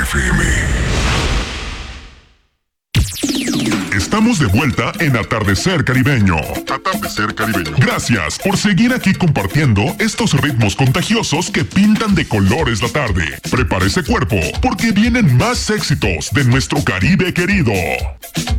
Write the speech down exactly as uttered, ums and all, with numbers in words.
F M. Estamos de vuelta en Atardecer Caribeño. Atardecer Caribeño. Gracias por seguir aquí compartiendo estos ritmos contagiosos que pintan de colores la tarde. Prepara ese cuerpo, porque vienen más éxitos de nuestro Caribe querido.